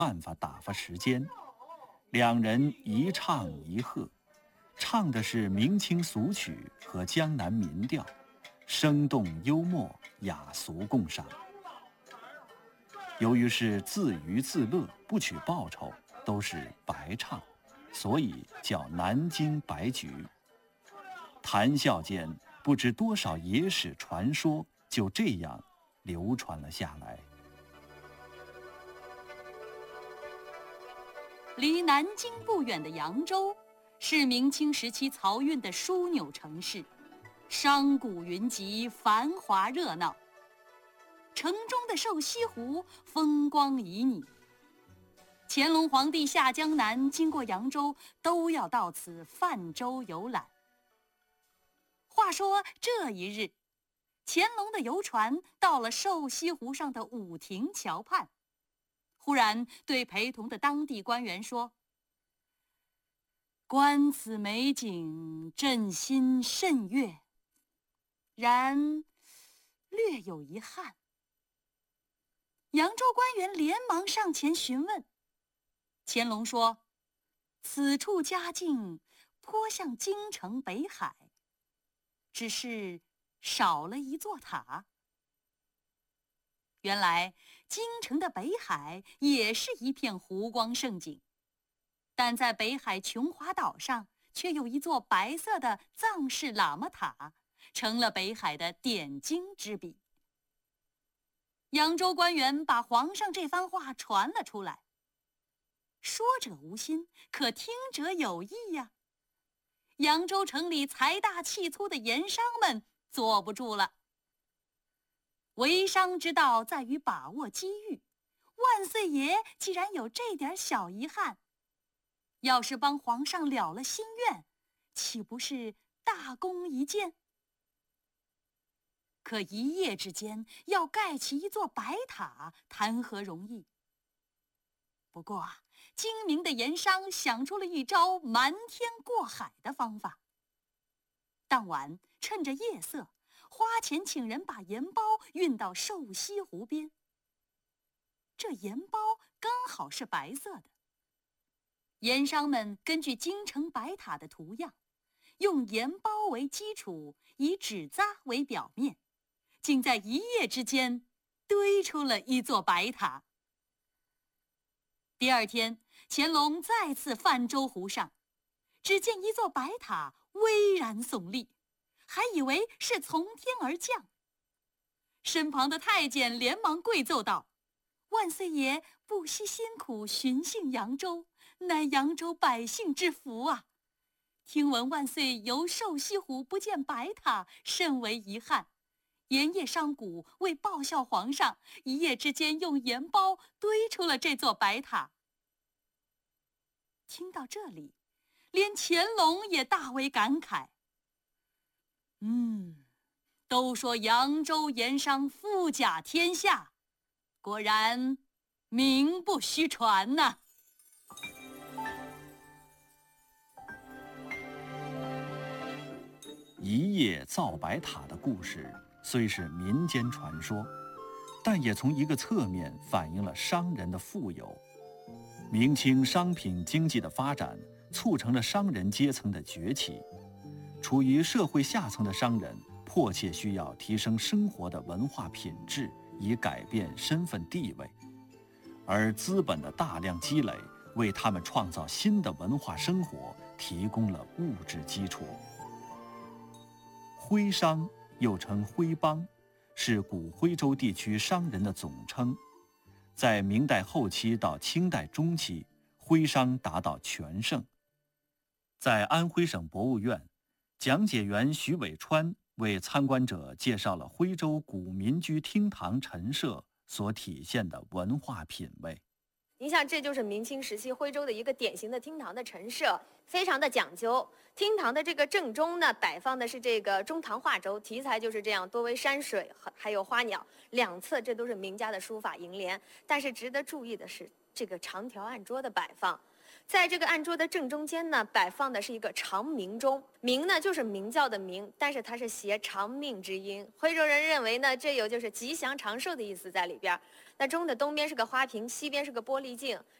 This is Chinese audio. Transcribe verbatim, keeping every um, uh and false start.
办法打发时间。两人一唱一和，唱的是明清俗曲和江南民调，生动幽默，雅俗共赏。由于是自娱自乐，不取报酬，都是白唱，所以叫南京白菊。谈笑间，不知多少野史传说就这样流传了下来。 离南京不远的扬州，是明清时期漕运的枢纽城市，商贾云集，繁华热闹。城中的瘦西湖风光旖旎，乾隆皇帝下江南经过扬州，都要到此泛舟游览。话说这一日，乾隆的游船到了瘦西湖上的武亭桥畔，忽然对陪同的当地官员说：“观此美景，朕心甚悦，然略有遗憾。”扬州官员连忙上前询问，乾隆说：“此处佳境颇像京城北海，只是少了一座塔。”原来京城的北海也是一片湖光胜景，但在北海琼华岛上却有一座白色的藏式喇嘛塔，成了北海的点睛之笔。扬州官员把皇上这番话传了出来，说者无心，可听者有意呀。扬州城里财大气粗的盐商们坐不住了。为商之道在于把握机遇，万岁爷既然有这点小遗憾，要是帮皇上了了心愿，岂不是大功一件？可一夜之间要盖起一座白塔，谈何容易？不过啊，精明的盐商想出了一招瞒天过海的方法。当晚趁着夜色，花钱请人把盐包运到瘦西湖边。这盐包刚好是白色的。盐商们根据京城白塔的图样，用盐包为基础，以纸扎为表面，竟在一夜之间堆出了一座白塔。第二天，乾隆再次泛舟湖上，只见一座白塔巍然耸立，还以为是从天而降。身旁的太监连忙跪奏道：“万岁爷不惜辛苦巡幸扬州，乃扬州百姓之福啊！听闻万岁游瘦西湖不见白塔，甚为遗憾。盐业商贾为报效皇上，一夜之间用盐包堆出了这座白塔。”听到这里，连乾隆也大为感慨。嗯，都说扬州盐商富甲天下，果然名不虚传呐。 一夜造白塔的故事虽是民间传说，但也从一个侧面反映了商人的富有。明清商品经济的发展促成了商人阶层的崛起，处于社会下层的商人迫切需要提升生活的文化品质，以改变身份地位，而资本的大量积累为他们创造新的文化生活提供了物质基础。徽商又称徽帮，是古徽州地区商人的总称。在明代后期到清代中期，徽商达到全盛。在安徽省博物院，讲解员徐伟川为参观者介绍了徽州古民居厅堂陈设所体现的文化品味。 您像，这就是明清时期徽州的一个典型的厅堂的陈设，非常的讲究。厅堂的这个正中呢，摆放的是这个中堂画轴，题材就是这样，多为山水还有花鸟。两侧这都是名家的书法楹联。但是值得注意的是， 这个长条案桌的摆放。在这个案桌的正中间呢，摆放的是一个长明钟，明呢就是明教的明，但是它是谐长命之音。徽州人认为呢，这有就是吉祥长寿的意思在里边。那钟的东边是个花瓶，西边是个玻璃镜，